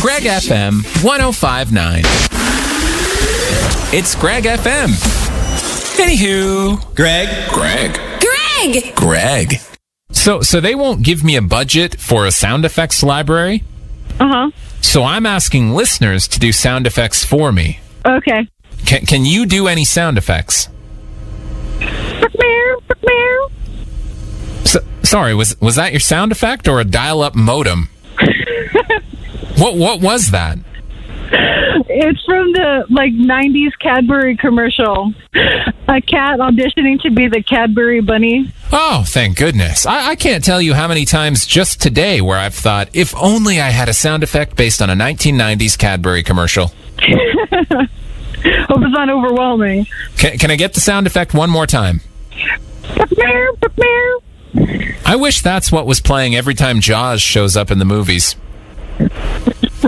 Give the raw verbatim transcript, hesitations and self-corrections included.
Greg F M one oh five point nine. It's Greg F M. Anywho. Greg. Greg. Greg. Greg. So, so they won't give me a budget for a sound effects library? Uh-huh. So I'm asking listeners to do sound effects for me. Okay. Can, can you do any sound effects? So, sorry, was was that your sound effect or a dial-up modem? What what was that? It's from the, like, nineties Cadbury commercial. A cat auditioning to be the Cadbury bunny. Oh, thank goodness. I, I can't tell you how many times just today where I've thought, if only I had a sound effect based on a nineteen nineties Cadbury commercial. Hope it's not overwhelming. Can, can I get the sound effect one more time? I wish that's what was playing every time Jaws shows up in the movies.